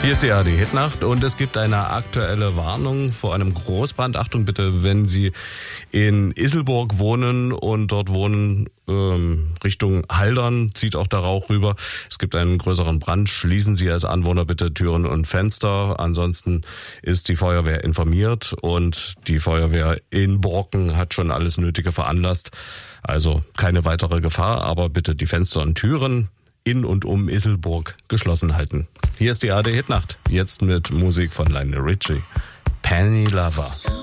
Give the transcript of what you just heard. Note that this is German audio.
Hier ist die ARD-Hitnacht und es gibt eine aktuelle Warnung vor einem Großbrand. Achtung bitte, wenn Sie in Isselburg wohnen und dort wohnen Richtung Haldern, zieht auch der Rauch rüber. Es gibt einen größeren Brand. Schließen Sie als Anwohner bitte Türen und Fenster. Ansonsten ist die Feuerwehr informiert und die Feuerwehr in Borken hat schon alles Nötige veranlasst. Also keine weitere Gefahr, aber bitte die Fenster und Türen in und um Isselburg geschlossen halten. Hier ist die ARD-Hitnacht. Jetzt mit Musik von Lionel Richie. Penny Lover.